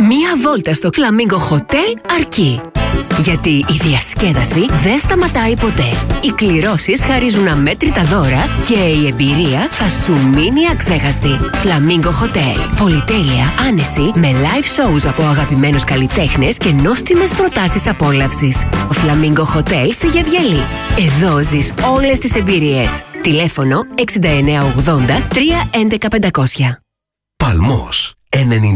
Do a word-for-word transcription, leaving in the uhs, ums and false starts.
Μία βόλτα στο Flamingo Hotel αρκεί. Γιατί η διασκέδαση δεν σταματάει ποτέ. Οι κληρώσεις χαρίζουν αμέτρητα δώρα και η εμπειρία θα σου μείνει αξέχαστη. Flamingo Hotel. Πολυτέλεια, άνεση, με live shows από αγαπημένους καλλιτέχνες και νόστιμες προτάσεις απόλαυσης. Flamingo Hotel στη Γεβγελή. Εδώ ζεις όλες τις εμπειρίες. Τηλέφωνο εξήντα εννέα ογδόντα τρία έντεκα πεντακόσια. Παλμός ενενήντα